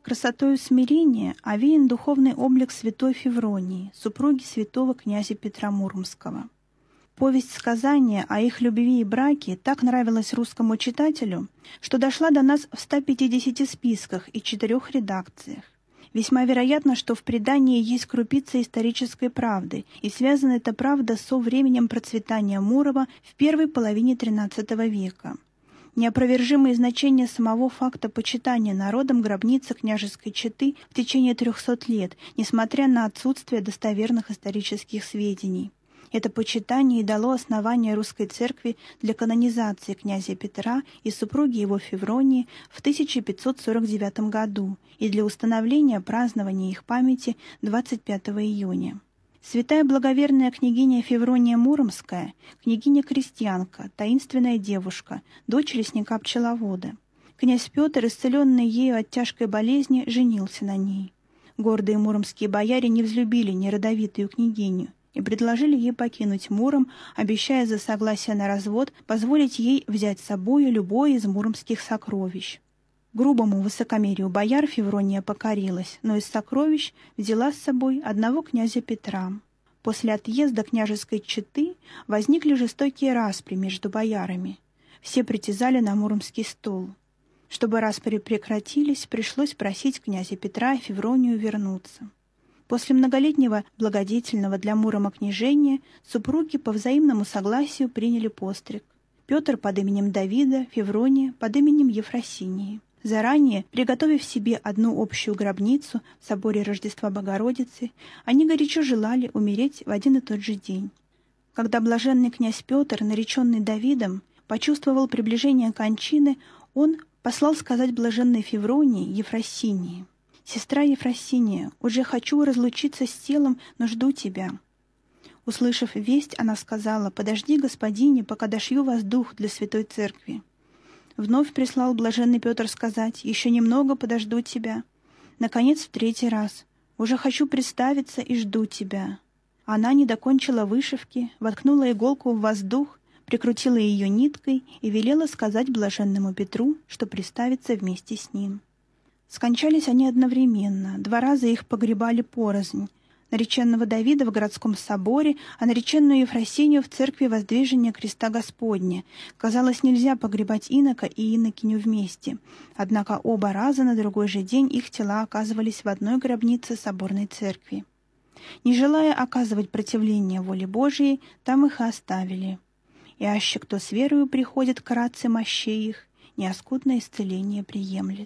Красотою смирения овеян духовный облик святой Февронии, супруги святого князя Петра Муромского. Повесть сказания о их любви и браке так нравилась русскому читателю, что дошла до нас в 150 списках и 4 редакциях. Весьма вероятно, что в предании есть крупица исторической правды, и связана эта правда со временем процветания Мурома в первой половине XIII века. Неопровержимое значение самого факта почитания народом гробницы княжеской четы в течение 300 лет, несмотря на отсутствие достоверных исторических сведений. Это почитание и дало основание русской церкви для канонизации князя Петра и супруги его Февронии в 1549 году и для установления празднования их памяти 25 июня. Святая благоверная княгиня Феврония Муромская, княгиня-крестьянка, таинственная девушка, дочь лесника-пчеловода. Князь Петр, исцеленный ею от тяжкой болезни, женился на ней. Гордые муромские бояре не взлюбили неродовитую княгиню и предложили ей покинуть Муром, обещая за согласие на развод позволить ей взять с собою любое из муромских сокровищ. Грубому высокомерию бояр Феврония покорилась, но из сокровищ взяла с собой одного князя Петра. После отъезда княжеской четы возникли жестокие распри между боярами. Все притязали на муромский стол. Чтобы распри прекратились, пришлось просить князя Петра и Февронию вернуться. После многолетнего благодетельного для Мурома княжения супруги по взаимному согласию приняли постриг. Петр под именем Давида, Феврония под именем Ефросинии. Заранее, приготовив себе одну общую гробницу в соборе Рождества Богородицы, они горячо желали умереть в один и тот же день. Когда блаженный князь Петр, нареченный Давидом, почувствовал приближение кончины, он послал сказать блаженной Февронии Ефросинии: «Сестра Ефросиния, уже хочу разлучиться с телом, но жду тебя». Услышав весть, она сказала: «Подожди, господине, пока дошью вас дух для святой церкви». Вновь прислал блаженный Петр сказать: «Еще немного подожду тебя». Наконец, в 3-й раз: «Уже хочу представиться и жду тебя». Она не докончила вышивки, воткнула иголку в воздух, прикрутила ее ниткой и велела сказать блаженному Петру, что приставится вместе с ним. Скончались они одновременно, 2 раза их погребали порознь. Нареченного Давида в городском соборе, а нареченную Ефросинию в церкви Воздвижения Креста Господня. Казалось, нельзя погребать инока и инокиню вместе. Однако оба раза на другой же день их тела оказывались в одной гробнице соборной церкви. Не желая оказывать противление воле Божией, там их и оставили. И аще кто с верою приходит к рации мощей их, неоскудное исцеление приемлет.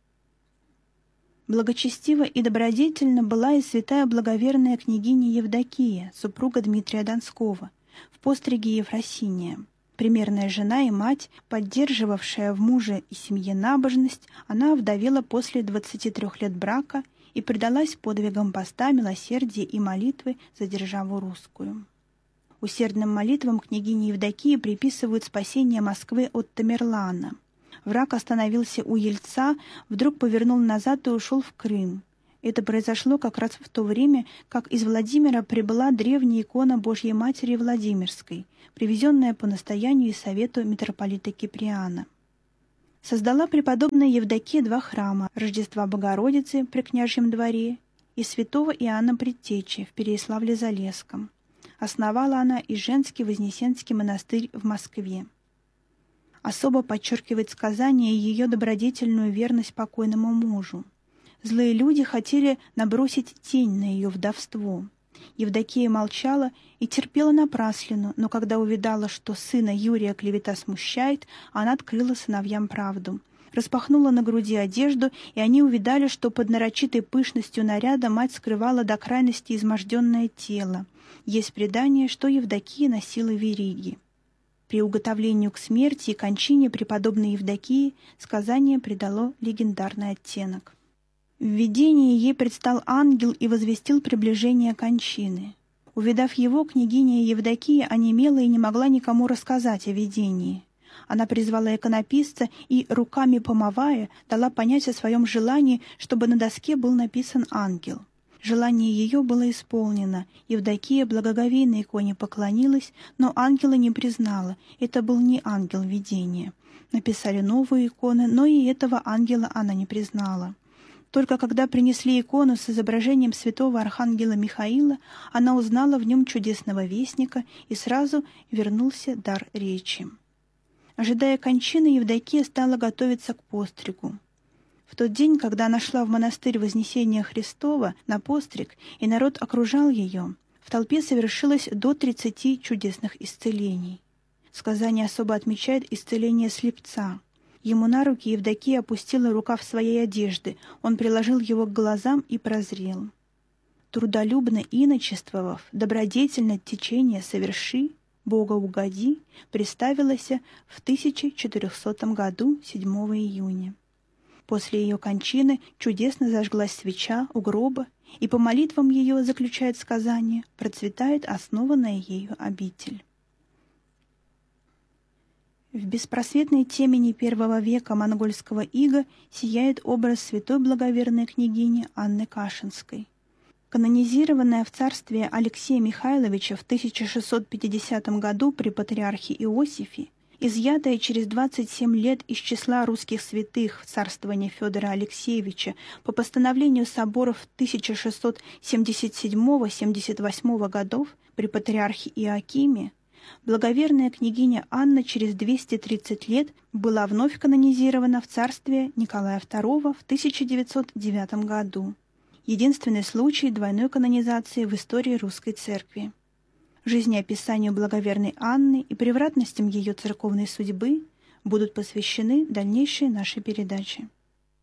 Благочестива и добродетельна была и святая благоверная княгиня Евдокия, супруга Дмитрия Донского, в постриге Ефросиния. Примерная жена и мать, поддерживавшая в муже и семье набожность, она овдовела после 23 лет брака и предалась подвигам поста, милосердия и молитвы за державу русскую. Усердным молитвам княгини Евдокии приписывают спасение Москвы от Тамерлана. Враг остановился у Ельца, вдруг повернул назад и ушел в Крым. Это произошло как раз в то время, как из Владимира прибыла древняя икона Божьей Матери Владимирской, привезенная по настоянию и совету митрополита Киприана. Создала преподобная Евдокия 2 храма: Рождества Богородицы при княжьем дворе и святого Иоанна Предтечи в Переяславле-Залесском. Основала она и женский Вознесенский монастырь в Москве. Особо подчеркивает сказание ее добродетельную верность покойному мужу. Злые люди хотели набросить тень на ее вдовство. Евдокия молчала и терпела напраслину, но когда увидала, что сына Юрия клевета смущает, она открыла сыновьям правду. Распахнула на груди одежду, и они увидали, что под нарочитой пышностью наряда мать скрывала до крайности изможденное тело. Есть предание, что Евдокия носила вериги. При уготовлению к смерти и кончине преподобной Евдокии сказание придало легендарный оттенок. В видении ей предстал ангел и возвестил приближение кончины. Увидав его, княгиня Евдокия онемела и не могла никому рассказать о видении. Она призвала иконописца и, руками помывая, дала понять о своем желании, чтобы на доске был написан ангел. Желание ее было исполнено. Евдокия благоговейно иконе поклонилась, но ангела не признала. Это был не ангел видения. Написали новые иконы, но и этого ангела она не признала. Только когда принесли икону с изображением святого архангела Михаила, она узнала в нем чудесного вестника, и сразу вернулся дар речи. Ожидая кончины, Евдокия стала готовиться к постригу. В тот день, когда она шла в монастырь Вознесения Христова на постриг, и народ окружал ее, в толпе совершилось до 30 чудесных исцелений. Сказание особо отмечает исцеление слепца. Ему на руки Евдокия опустила рукав своей одежды, он приложил его к глазам и прозрел. Трудолюбно иночествовав, добродетельно течение соверши, Бога угоди, приставилась в 1400 году 7 июня. После ее кончины чудесно зажглась свеча у гроба, и по молитвам ее, заключает сказание, процветает основанная ею обитель. В беспросветной темени I века монгольского ига сияет образ святой благоверной княгини Анны Кашинской. Канонизированная в царстве Алексея Михайловича в 1650 году при патриархе Иосифе, изъятая через 27 лет из числа русских святых в царствование Федора Алексеевича по постановлению соборов 1677-78 годов при патриархе Иоакиме, благоверная княгиня Анна через 230 лет была вновь канонизирована в царстве Николая II в 1909 году. Единственный случай двойной канонизации в истории русской церкви. Жизнеописанию благоверной Анны и превратностям ее церковной судьбы будут посвящены дальнейшие наши передачи.